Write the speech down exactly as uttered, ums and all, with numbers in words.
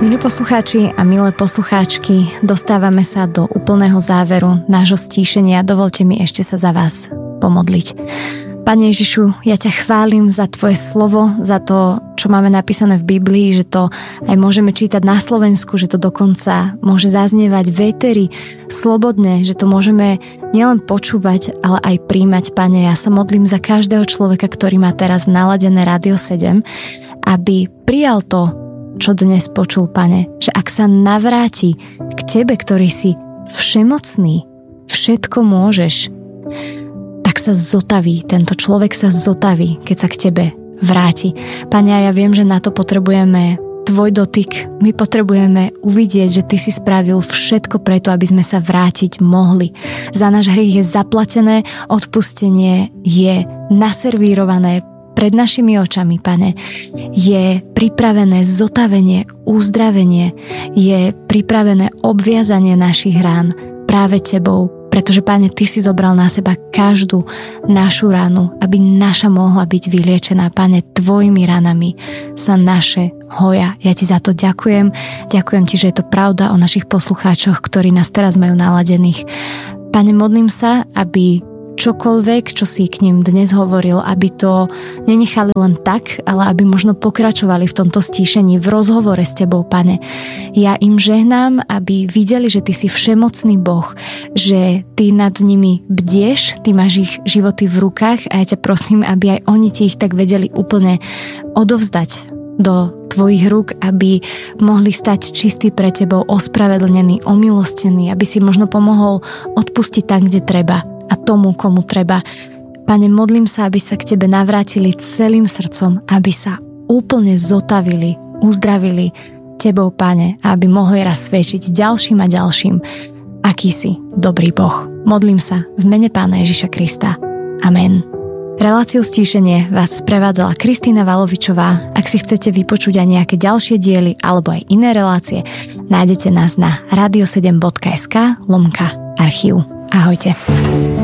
Milí poslucháči a milé poslucháčky, dostávame sa do úplného záveru nášho stíšenia. Dovolte mi ešte sa za vás pomodliť. Pane Ježišu, ja ťa chválim za tvoje slovo, za to, čo máme napísané v Biblii, že to aj môžeme čítať na Slovensku, že to dokonca môže zaznievať v éteri slobodne, že to môžeme nielen počúvať, ale aj príjmať. Pane, ja sa modlím za každého človeka, ktorý má teraz naladené Rádio sedem, aby prijal to, čo dnes počul, Pane, že ak sa navráti k Tebe, ktorý si všemocný, všetko môžeš, tak sa zotaví, tento človek sa zotaví, keď sa k Tebe vráti. Pane, ja viem, že na to potrebujeme Tvoj dotyk, my potrebujeme uvidieť, že Ty si spravil všetko preto, aby sme sa vrátiť mohli. Za náš hriech je zaplatené, odpustenie je naservírované pred našimi očami, Pane. Je pripravené zotavenie, uzdravenie, je pripravené obviazanie našich rán práve Tebou, pretože, Pane, Ty si zobral na seba každú našu ránu, aby naša mohla byť vyliečená. Pane, Tvojimi ranami sa naše hoja. Ja Ti za to ďakujem. Ďakujem Ti, že je to pravda o našich poslucháčoch, ktorí nás teraz majú naladených. Pane, modlím sa, aby čokoľvek, čo si k ním dnes hovoril, aby to nenechali len tak, ale aby možno pokračovali v tomto stíšení, v rozhovore s Tebou, Pane. Ja im žehnám, aby videli, že Ty si všemocný Boh, že Ty nad nimi bdieš, Ty máš ich životy v rukách a ja ťa prosím, aby aj oni Ti ich tak vedeli úplne odovzdať do Tvojich rúk, aby mohli stať čistí pre Tebou, ospravedlnení, omilostení, aby si možno pomohol odpustiť tam, kde treba a tomu, komu treba. Pane, modlím sa, aby sa k Tebe navrátili celým srdcom, aby sa úplne zotavili, uzdravili Tebou, Pane, a aby mohli raz svedčiť ďalším a ďalším, aký si dobrý Boh. Modlím sa v mene Pána Ježiša Krista. Amen. Reláciu Stíšenie vás sprevádzala Kristína Valovičová. Ak si chcete vypočuť aj nejaké ďalšie diely alebo aj iné relácie, nájdete nás na radio sedem bodka es ká lomka archív. Ahojte.